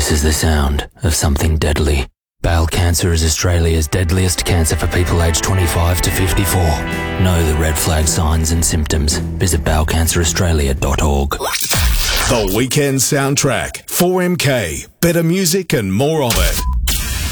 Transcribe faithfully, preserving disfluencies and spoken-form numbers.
This is the sound of something deadly. Bowel cancer is Australia's deadliest cancer for people aged twenty-five to fifty-four. Know the red flag signs and symptoms. Visit bowel cancer australia dot org. The Weekend Soundtrack. four M K. Better music and more of it.